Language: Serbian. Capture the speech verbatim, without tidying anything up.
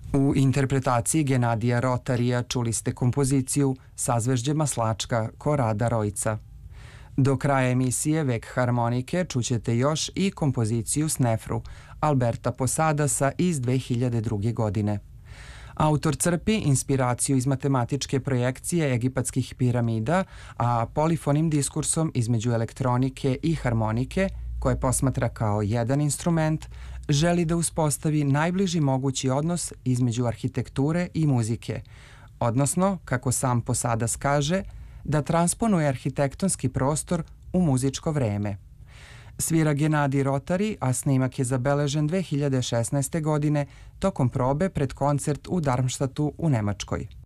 U interpretaciji Genadija Rotarija čuli ste kompoziciju Sazvežđe maslačka Korada Rojca. Do kraja emisije Vek harmonike čućete još i kompoziciju Snefru Alberta Posadasa iz dve hiljade druge. godine. Autor crpi inspiraciju iz matematičke projekcije egipatskih piramida, a polifonim diskursom između elektronike i harmonike, koje posmatra kao jedan instrument, želi da uspostavi najbliži mogući odnos između arhitekture i muzike, odnosno, kako sam Posadas kaže, da transponuje arhitektonski prostor u muzičko vreme. Svira Genadij Rotari, a snimak je zabeležen dve hiljade šesnaeste. godine tokom probe pred koncert u Darmstadtu u Nemačkoj.